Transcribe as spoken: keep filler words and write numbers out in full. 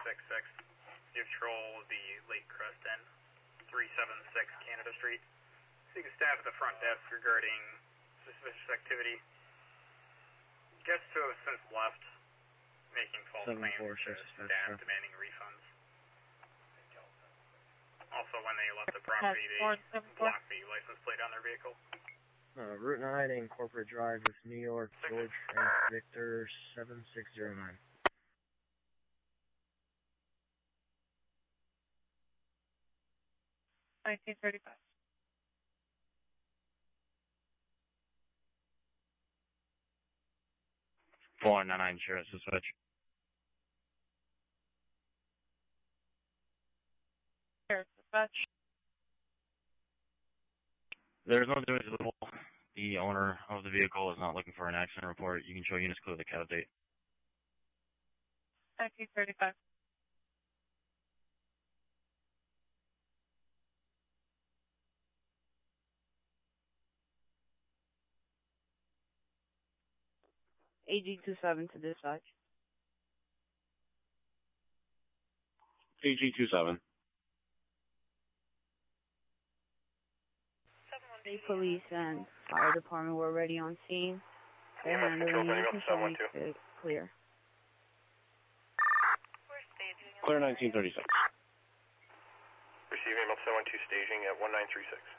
six six. You patrol the Lake Crest Inn, three seven six Canada Street. Seek a staff at the front desk regarding suspicious activity. Guests who have since left, making false claims to staff demanding refunds. Also, when they left the property, they blocked the license plate on their vehicle. Uh, Route nine and Corporate Drive with New York, George Frank Victor seven six zero nine. nineteen thirty-five. four nine nine, sure, it's a switch. Here, dispatch. There's no damage visible. The owner of the vehicle is not looking for an accident report. You can show units clear the cat update. nineteen thirty-five. A G two seven to dispatch. A G two seven. State police and fire department were already on scene. They're handling it. Control clear. Clear nineteen thirty-six. Receiving seven one two staging at one nine three six.